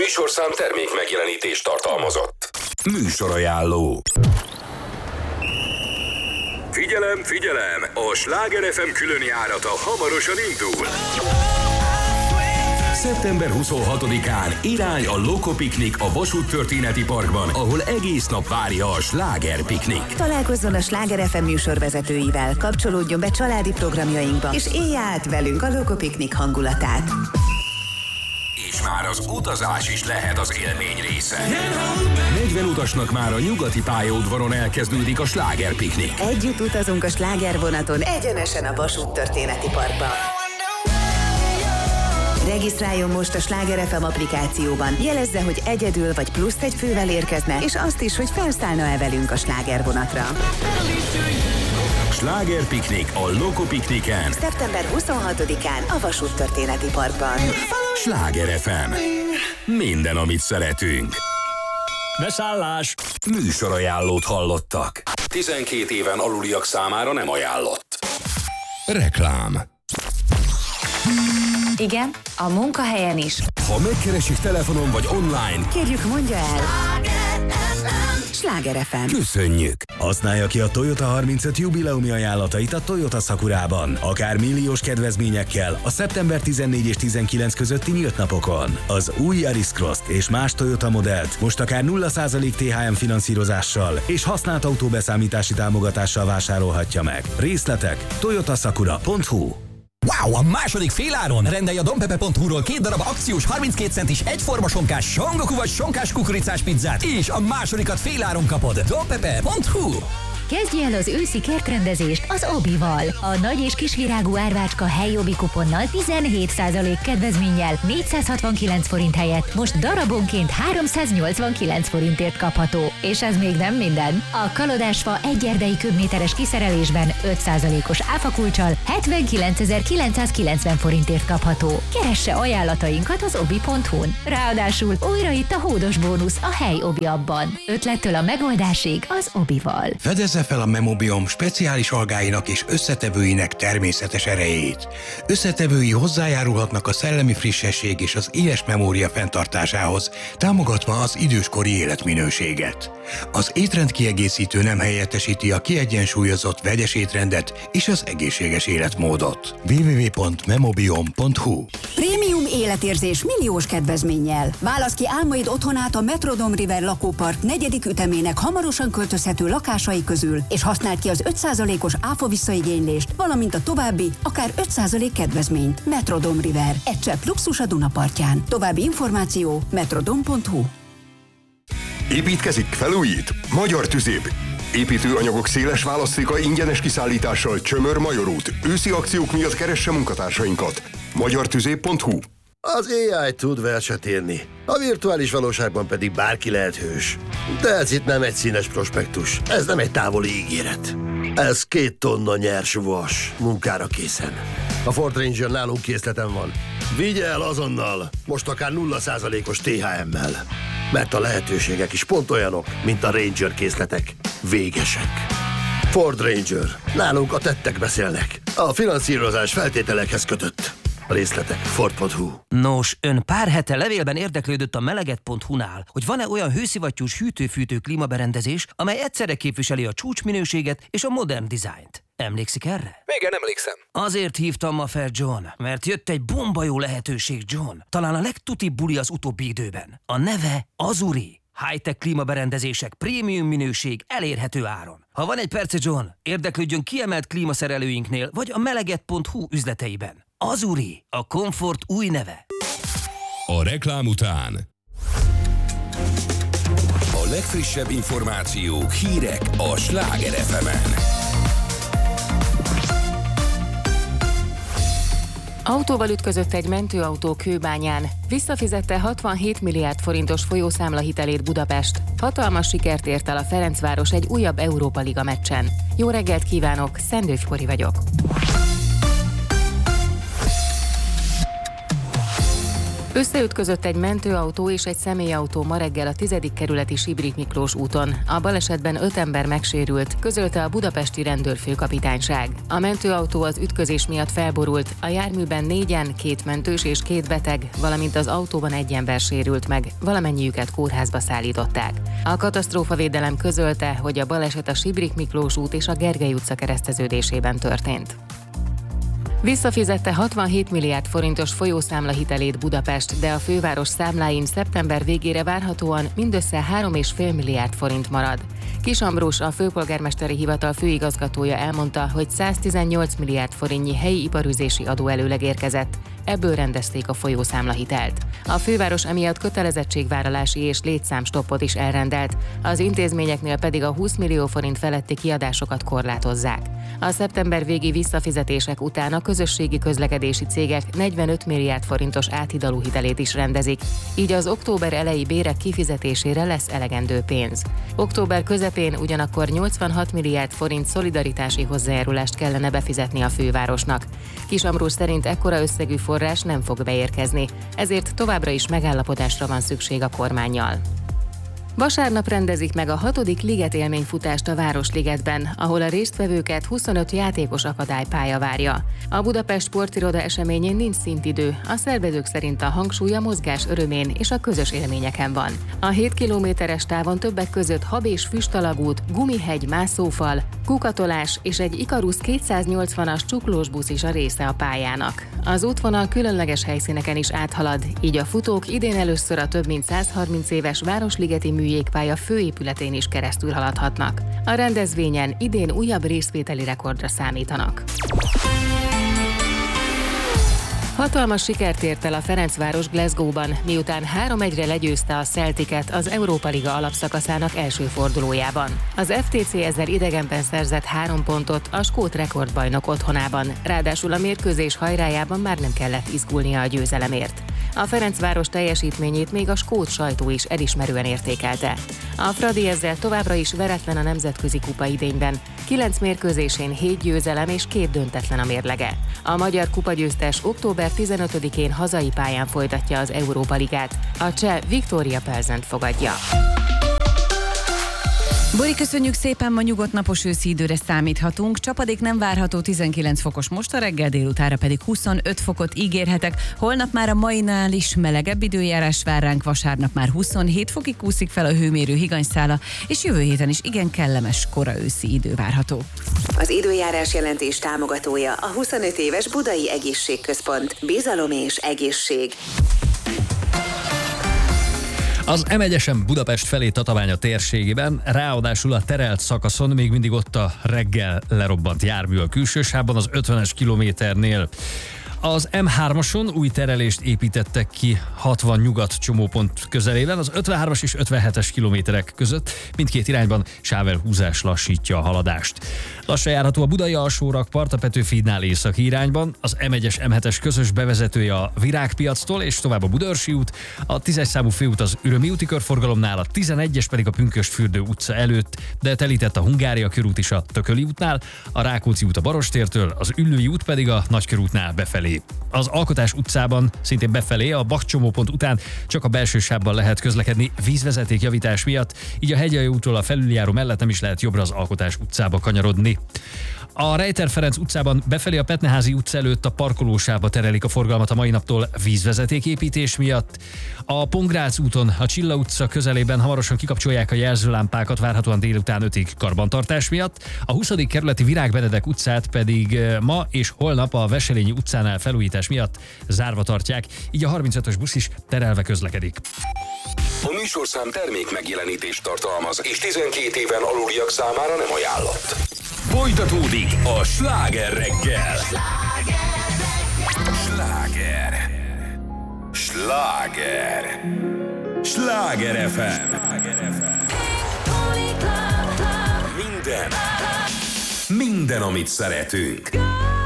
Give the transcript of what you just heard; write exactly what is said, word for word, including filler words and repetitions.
műsorszám termék megjelenítést tartalmazott. Műsorajánló. Figyelem, figyelem! A Sláger ef em különjárata hamarosan indul. szeptember huszonhatodikán irány a Loco Piknik a Vasút Történeti Parkban, ahol egész nap várja a Sláger Piknik. Találkozzon a Sláger ef em műsorvezetőivel, kapcsolódjon be családi programjainkba, és élje át velünk a Loco Piknik hangulatát. És már az utazás is lehet az élmény része. negyven utasnak már a nyugati pályaudvaron elkezdődik a Sláger Piknik. Együtt utazunk a slágervonaton egyenesen a Vasút Történeti Parkba. Regisztráljon most a Sláger ef em applikációban, jelezze, hogy egyedül vagy plusz egy fővel érkezne, és azt is, hogy felszállna-e velünk a slágervonatra. Sláger Piknik a Loco Pikniken. szeptember huszonhatodikán a Vasút Történeti Parkban. Sláger ef em. Minden, amit szeretünk. Beszállás! Műsorajánlót hallottak. tizenkét éven aluliak számára nem ajánlott. Reklám. Igen, a munkahelyen is. Ha megkeresik telefonon vagy online, Kérjük, mondja el. Sláger ef em. köszönjük. Használja ki a Toyota harmincöt jubileumi ajánlatait a Toyota Sakurában, akár milliós kedvezményekkel a szeptember tizennégy és tizenkilenc közötti nyílt napokon. Az új Yaris Cross-t és más Toyota modellt most akár nulla százalék té há em finanszírozással és használt autóbeszámítási támogatással vásárolhatja meg. Részletek toyotasakura pont hu. Wow, a második féláron! Rendelj a dompepe pont hu-ról két darab akciós harminckét centis egyforma sonkás songoku vagy sonkás kukoricás pizzát, és a másodikat féláron kapod. dompepe pont hu. Kezdj el az őszi kertrendezést az Obival. A nagy és kisvirágú árvácska helyi Obi kuponnal tizenhét százalék kedvezménnyel négyszázhatvankilenc forint helyett most darabonként háromszáznyolcvankilenc forintért kapható. És ez még nem minden. A kalodásfa egy erdei köbméteres kiszerelésben öt százalékos áfakulccsal hetvenkilencezer-kilencszázkilencven forintért kapható. Keresse ajánlatainkat az obi pont hu-n. Ráadásul újra itt a hódos bónusz a hely Obi abban. Ötlettől a megoldásig az Obival. Fedezze fel a Memobiom speciális algáinak és összetevőinek természetes erejét. Összetevői hozzájárulhatnak a szellemi frissesség és az éles memória fenntartásához, támogatva az időskori életminőséget. Az étrendkiegészítő nem helyettesíti a kiegyensúlyozott vegyes étrendet és az egészséges életmódot. double-u double-u double-u pont memobiom pont hu. Prémium életérzés milliós kedvezménnyel. Válasz ki álmaid otthonát a Metrodome River lakópark negyedik ütemének hamarosan költözhető lakásai közül, és használd ki az öt százalékos áfa visszaigénylést, valamint a további, akár öt százalék kedvezményt. Metrodome River. Egy csepp luxus a Dunapartján. További információ metrodome pont hu. Építkezik, felújít? Magyar Tüzéb. Építőanyagok széles választéka ingyenes kiszállítással Csömör Major út. Őszi akciók miatt keresse munkatársainkat. magyar tüzéb pont hu. Az á i tud verset írni, a virtuális valóságban pedig bárki lehet hős. De ez itt nem egy színes prospektus, ez nem egy távoli ígéret. Ez két tonna nyers vas, munkára készen. A Ford Ranger nálunk készleten van. Vigye el azonnal, most akár nulla százalékos té há emmel. Mert a lehetőségek is pont olyanok, mint a Ranger készletek. Végesek. Ford Ranger. Nálunk a tettek beszélnek. A finanszírozás feltételekhez kötött. A részletek ford pont hu. Nos, ön pár hete levélben érdeklődött a meleget pont hu-nál, hogy van-e olyan hőszivattyús hűtő-fűtő klímaberendezés, amely egyszerre képviseli a csúcsminőséget és a modern dizájnt. Emlékszik erre? Igen, emlékszem. Azért hívtam ma fel, John, mert jött egy bomba jó lehetőség, John. Talán a legtutibb buli az utóbbi időben. A neve Azuri. High-tech klímaberendezések, prémium minőség, elérhető áron. Ha van egy perce, John, érdeklődjön kiemelt klímaszerelőinknél, vagy a meleget pont hu üzleteiben. Azuri, a komfort új neve. A reklám után a legfrissebb információk, hírek a Sláger ef emen. Autóval ütközött egy mentőautó Kőbányán. Visszafizette hatvanhét milliárd forintos folyószámlahitelét Budapest. Hatalmas sikert ért el a Ferencváros egy újabb Európa Liga meccsen. Jó reggelt kívánok, Szendőf Kori vagyok. Összeütközött egy mentőautó és egy személyautó ma reggel a tizedik kerületi Sibrik Miklós úton. A balesetben öt ember megsérült, közölte a budapesti rendőrfőkapitányság. A mentőautó az ütközés miatt felborult, a járműben négyen, két mentős és két beteg, valamint az autóban egy ember sérült meg, valamennyiüket kórházba szállították. A katasztrófavédelem közölte, hogy a baleset a Sibrik Miklós út és a Gergely utca kereszteződésében történt. Visszafizette hatvanhét milliárd forintos folyószámla hitelét Budapest, de a főváros számláin szeptember végére várhatóan mindössze három egész öt milliárd forint marad. Kis Ambrus, a főpolgármesteri hivatal főigazgatója elmondta, hogy száztizennyolc milliárd forintnyi helyi iparűzési adóelőleg érkezett, ebből rendezték a folyószámlahitelt. A főváros emiatt kötelezettségvállalási és létszámstoppot is elrendelt, az intézményeknél pedig a húsz millió forint feletti kiadásokat korlátozzák. A szeptember végi visszafizetések után a közösségi közlekedési cégek negyvenöt milliárd forintos áthidaló hitelét is rendezik, így az október eleji bérek kifizetésére lesz elegendő pénz. Október közepén ugyanakkor nyolcvanhat milliárd forint szolidaritási hozzájárulást kellene befizetni a fővárosnak. Kis Ambrus szerint ekkora összegű forrás nem fog beérkezni, ezért továbbra is megállapodásra van szükség a kormánnyal. Vasárnap rendezik meg a hatodik liget élményfutást a Városligetben, ahol a résztvevőket huszonöt játékos akadálypálya várja. A Budapest Sportiroda eseményén nincs szintidő, a szervezők szerint a hangsúly a mozgás örömén és a közös élményeken van. A hét kilométeres távon többek között hab- és füstalagút, gumihegy, mászófal, kukatolás és egy Ikarus kétszáznyolcvanas csuklós busz is a része a pályának. Az útvonal különleges helyszíneken is áthalad, így a futók idén először a több mint százharminc éves Városligeti műjégpálya főépületén is keresztül haladhatnak. A rendezvényen idén újabb részvételi rekordra számítanak. Hatalmas sikert ért el a Ferencváros Glasgow-ban, miután három egyre legyőzte a Celticet az Európa Liga alapszakaszának első fordulójában. Az ef té cé ezzel idegenben szerzett három pontot a skót rekordbajnok otthonában, ráadásul a mérkőzés hajrájában már nem kellett izgulnia a győzelemért. A Ferencváros teljesítményét még a skót sajtó is elismerően értékelte. A Fradi ezzel továbbra is veretlen a nemzetközi kupa idényben, kilenc mérkőzésén hét győzelem és két döntetlen a mérlege. A magyar kupagyőztes október tizenötödikén hazai pályán folytatja az Európa Ligát. A cseh Viktoria Plzent fogadja. Bori, köszönjük szépen, ma nyugodt napos őszi időre számíthatunk. Csapadék nem várható, tizenkilenc fokos most a reggel, délutára pedig huszonöt fokot ígérhetek. Holnap már a mainál is melegebb időjárás vár ránk, vasárnap már huszonhét fokig kúszik fel a hőmérő higanyszála, és jövő héten is igen kellemes kora őszi idő várható. Az időjárás jelentés támogatója a huszonöt éves Budai Egészségközpont. Bizalom és egészség. Az em egyesen Budapest felé Tatabánya térségében, ráadásul a terelt szakaszon még mindig ott a reggel lerobbant jármű a külső sávban az ötvenes kilométernél. Az em hármason új terelést építettek ki hatvan nyugat csomópont közelében, az ötvenhármas és ötvenhetes kilométerek között mindkét irányban sávelhúzás lassítja a haladást. Lassan járható a budai alsórakpart a Petőfi hídnál északi irányban, az em egyes em hetes közös bevezetője a Virágpiactól és tovább a Budaörsi út, a tízes számú főút az Ürömi úti körforgalomnál, a tizenegyes pedig a Pünkösdfürdő utca előtt, de telített a Hungária körút is a Tököli útnál, a Rákóczi út a Barostértől, az Üllői út pedig a Nagykörútnál befelé. Az Alkotás utcában szintén befelé a Bach csomópont után csak a belső sávban lehet közlekedni vízvezeték javítás miatt, így a Hegyalja útról a felüljáró mellett nem is lehet jobbra az Alkotás utcába kanyarodni. A Rejter Ferenc utcában befelé a Petneházi utca előtt a parkolósávba terelik a forgalmat a mai naptól vízvezetéképítés miatt. A Pongrác úton a Csilla utca közelében hamarosan kikapcsolják a jelzőlámpákat, várhatóan délután ötig karbantartás miatt. A huszadik kerületi Virág Benedek utcát pedig ma és holnap a Veselényi utcánál felújítás miatt zárva tartják, így a harmincötös busz is terelve közlekedik. A műsorszám termék megjelenítést tartalmaz, és tizenkét éven aluliak számára nem ajánlott. Folytatódik a Sláger reggel. Sláger. Sláger. Sláger ef em. Minden. Minden, amit szeretünk.